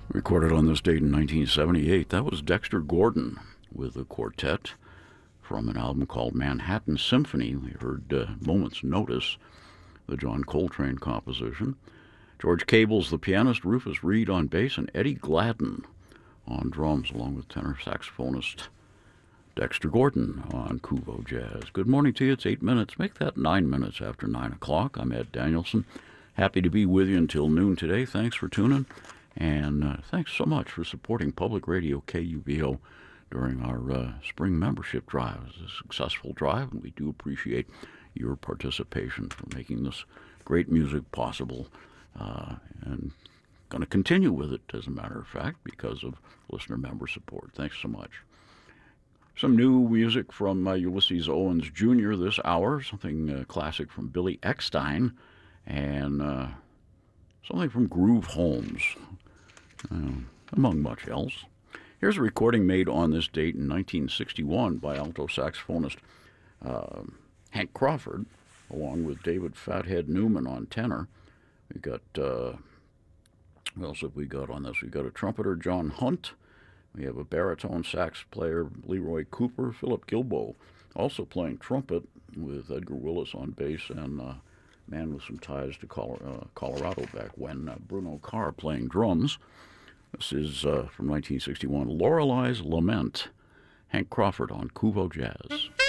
Recorded on this date in 1978, that was Dexter Gordon with a quartet from an album called Manhattan Symphony. We heard Moment's Notice, the John Coltrane composition. George Cable's the pianist, Rufus Reid on bass, and Eddie Gladden on drums, along with tenor saxophonist Dexter Gordon on Kuvo Jazz. Good morning to you. It's 8 minutes. Make that 9 minutes after 9 o'clock. I'm Ed Danielson. Happy to be with you until noon today. Thanks for tuning. And thanks so much for supporting Public Radio KUVO during our spring membership drive. It was a successful drive, and we do appreciate your participation for making this great music possible. And going to continue with it, as a matter of fact, because of listener member support. Thanks so much. Some new music from Ulysses Owens Jr. this hour, something classic from Billy Eckstine, and something from Groove Holmes, among much else. Here's a recording made on this date in 1961 by alto saxophonist Hank Crawford, along with David Fathead Newman on tenor. We got, what else have we got on this? We got a trumpeter, John Hunt. We have a baritone sax player, Leroy Cooper. Philip Gilboa also playing trumpet, with Edgar Willis on bass, and a man with some ties to Colorado back when, Bruno Carr playing drums. This is from 1961, Lorelei's Lament, Hank Crawford on Kuvo Jazz.